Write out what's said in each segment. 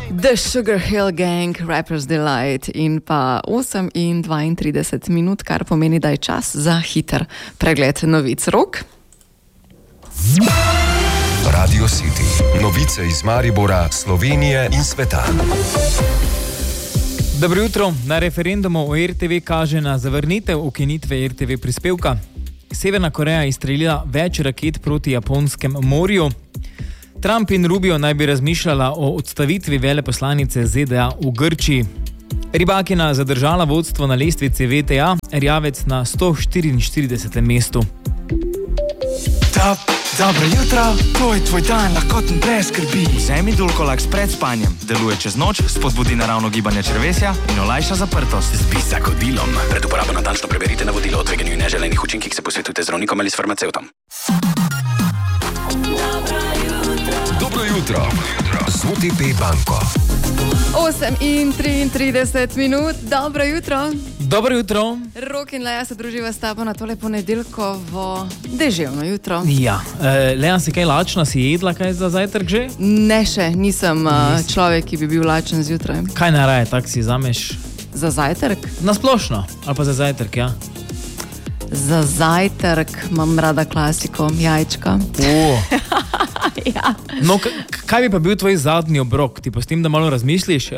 The Sugar Hill Gang, Rapper's Delight in pa 8 in 32 minut, kar pomeni, da je čas za hiter pregled novic. Rok? Radio City. Novice iz Maribora, Slovenije in sveta. Dobro jutro. Na referendumu o RTV kaže na zavrnitev ukinitve RTV prispevka. Severna Koreja je izstrelila več raket proti Japonskem morju. Trump in Rubio naj bi razmišljala o odstavitvi veleposlanice ZDA v Grčiji. Ribakina zadržala vodstvo na lestvici VTA, Erjavec na 144. mestu. Dobro jutro, to je tvoj dan, lahkoten brez skrbi. Vzemi Dulcolax pred spanjem. Deluje čez noč, spodbudi naravno gibanje črevesja in olajša zaprtost. Zbi za kodilom. Pred uporabo natančno preberite navodilo o tveganju in neželenih učinkih, se posvetujte z zdravnikom ali s farmacevtom. Dobro jutro. Z OTP Banko. 8 in 33 minut, dobro jutro. Dobro jutro. Rok in Leja se druživa s tabo na tole ponedeljkovo deževno jutro. Ja, Leja, si kaj lačna, si jedla kaj za zajtrk že? Ne še, nisem človek, ki bi bil lačen zjutraj. Kaj naraje, tak si zameš? Za zajtrk? Nasplošno, ali pa za zajtrk, ja. Za zajtrk imam rada klasiko, jajčka. Ja. No, kaj bi pa bil tvoj zadnji obrok? Ti pustim, da malo razmisliš.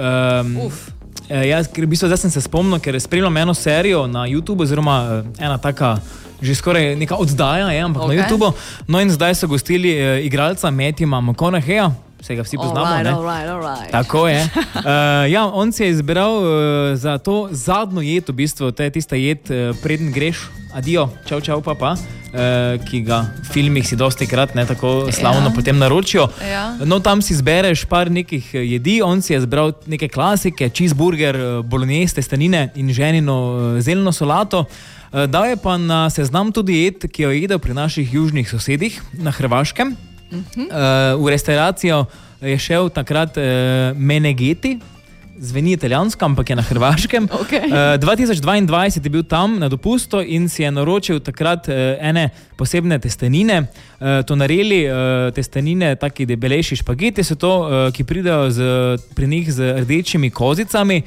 Jaz, v bistvu, zdaj sem se spomnil, ker spremljam eno serijo na YouTube, oziroma ena taka, že skoraj neka oddaja, ampak na YouTube. No in zdaj so gostili igralca Matthewa McConaugheyja, se ga vsi poznamo, ne? Alright. Tako je. Ja, on si je izbral za to zadnjo jed, v bistvu, to je tista jed, preden greš, adijo, čau, papa, ki ga v filmih si dosti krat ne tako slavno potem naročijo. Ja. No, tam si zbereš par nekih jedi, on si je zbral neke klasike, cheeseburger, bolognese, testenine in ženino zeljno solato. Dal je pa na seznam tudi jed, ki jo je jedel pri naših južnih sosedih na Hrvaškem. V restauracijo je šel takrat Menegeti, zveni italijansko, ampak je na Hrvaškem. 2022 je bil tam na dopustu in si je naročil takrat ene posebne testenine, tonareli, testenine, taki debelejši špageti so to, ki pridejo pri njih z rdečimi kozicami,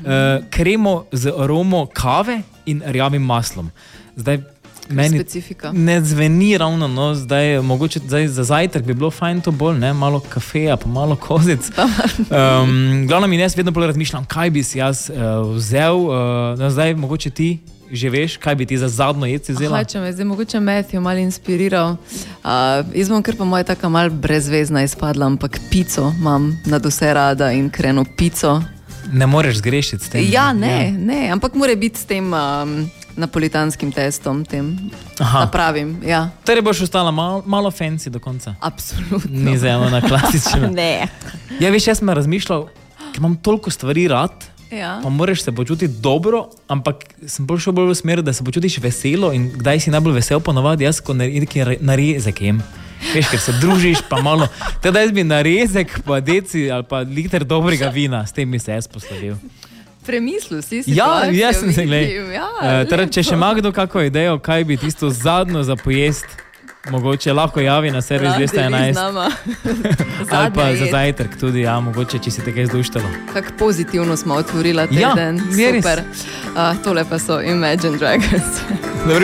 kremo z aromo kave in rjavim maslom. Zdaj, meni specifika. Ne zveni ravno, no, zdaj, mogoče za zajtrk bi bilo fajn to bolj, ne, malo kafeja, pa malo kozic. Glavno mi jaz vedno bolj razmišljam, kaj bi si jaz vzel, no, zdaj mogoče ti že veš, kaj bi ti za zadnjo jed si vzela? Če me zdaj mogoče Matthew malo inspiriral. Jaz bom kar pa moja taka malo brezvezna izpadla, ampak pico imam nad vse rada in kreno pico. Ne moreš zgrešiti s tem? Ja, ne, ampak mora biti s tem napolitanskim testom, tem napravim, ja. Torej boš ostala malo fancy do konca? Absolutno. Ni za eno na klasično. Ne. Ja, veš, jaz sem razmišljal, ker imam toliko stvari rad, pa moraš se počutiti dobro, ampak sem šel bolj v smer, da se počutiš veselo in kdaj si najbolj vesel ponovadi, jaz ko narezek jem. Veš, ker se družiš, pa malo, teda jaz bi narezek, pa deci ali pa liter dobrega vina, s tem bi se jaz poslovil. Premislil si situacijo. Ja, jaz sem se, gledal. Če še ima kdo kako idejo, kaj bi tisto zadnjo za pojest, mogoče lahko javi na servis 211. Ali pa za zajtrk tudi, ja, mogoče, če si te kaj zduštalo. Kako pozitivno smo otvorila teden. Ja, super. Tole pa so Imagine Dragons.